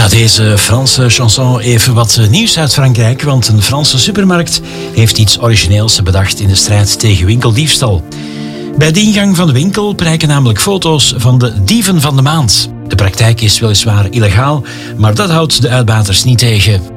Na deze Franse chanson even wat nieuws uit Frankrijk, want een Franse supermarkt heeft iets origineels bedacht in de strijd tegen winkeldiefstal. Bij de ingang van de winkel prijken namelijk foto's van de dieven van de maand. De praktijk is weliswaar illegaal, maar dat houdt de uitbaters niet tegen.